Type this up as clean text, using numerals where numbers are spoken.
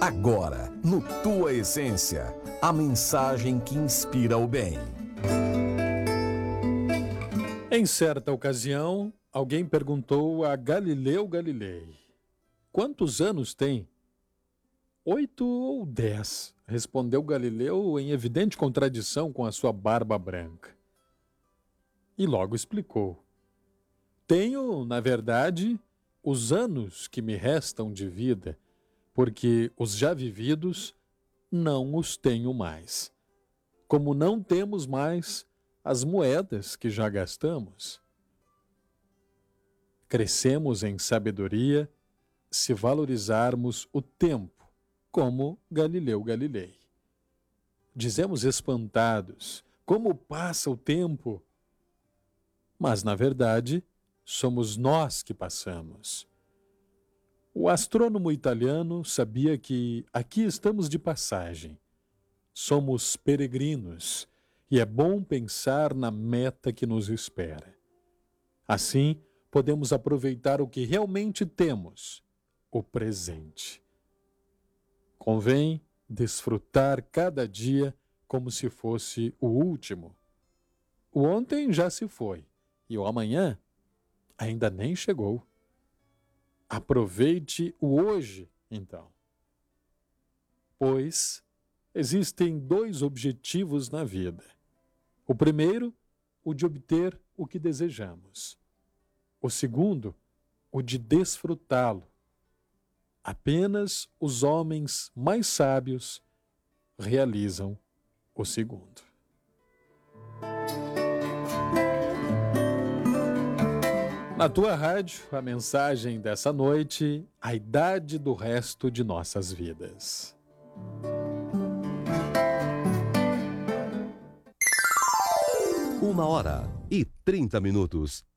Agora, no Tua Essência, a mensagem que inspira o bem. Em certa ocasião, alguém perguntou a Galileu Galilei: quantos anos tem? 8 ou 10, respondeu Galileu em evidente contradição com a sua barba branca. E logo explicou: tenho, na verdade, os anos que me restam de vida, porque os já vividos não os tenho mais. Como não temos mais as moedas que já gastamos. Crescemos em sabedoria se valorizarmos o tempo, como Galileu Galilei. Dizemos espantados: como passa o tempo? Mas, na verdade, somos nós que passamos. O astrônomo italiano sabia que aqui estamos de passagem. Somos peregrinos e é bom pensar na meta que nos espera. Assim, podemos aproveitar o que realmente temos, o presente. Convém desfrutar cada dia como se fosse o último. O ontem já se foi e o amanhã ainda nem chegou. Aproveite o hoje, então. Pois existem 2 objetivos na vida. O primeiro, o de obter o que desejamos. O segundo, o de desfrutá-lo. Apenas os homens mais sábios realizam o segundo. Na tua rádio, a mensagem dessa noite: a idade do resto de nossas vidas. Uma hora e 30 minutos.